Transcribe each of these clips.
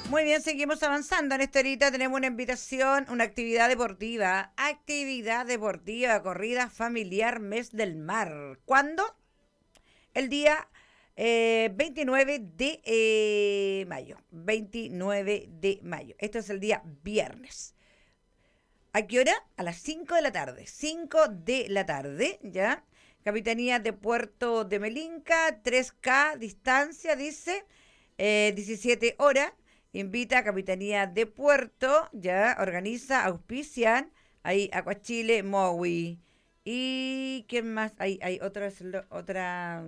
Muy bien, seguimos avanzando. En esta horita tenemos una invitación, una actividad deportiva. Actividad deportiva, corrida familiar, mes del mar. ¿Cuándo? El día 29 de mayo. 29 de mayo. Esto es el día viernes. ¿A qué hora? A las 5 de la tarde. 5 de la tarde, ¿ya? Capitanía de Puerto de Melinca, 3K, distancia, dice, 17 horas. Invita a Capitanía de Puerto, ya, organiza, auspician, ahí Acuachile, Mowi. ¿Y quién más? Hay otra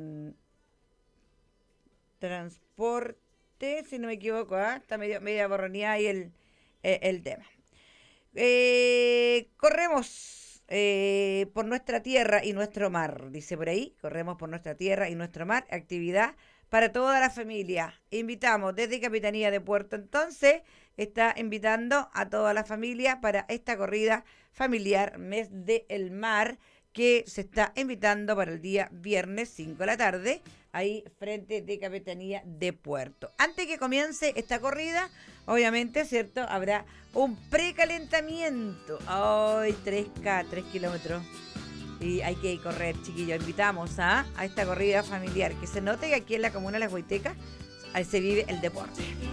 transporte, si no me equivoco, ¿ah? Está media borronía ahí el tema. Corremos por nuestra tierra y nuestro mar, dice por ahí. Corremos por nuestra tierra y nuestro mar. Actividad para toda la familia. Invitamos desde Capitanía de Puerto, entonces, está invitando a toda la familia para esta corrida familiar Mes del Mar, que se está invitando para el día viernes 5 de la tarde, ahí frente de Capitanía de Puerto. Antes que comience esta corrida, obviamente, ¿cierto? Habrá un precalentamiento. Ay, 3K, 3 kilómetros. Y hay que correr, chiquillos. Invitamos a esta corrida familiar. Que se note que aquí en la comuna de Las Huaytecas ahí se vive el deporte.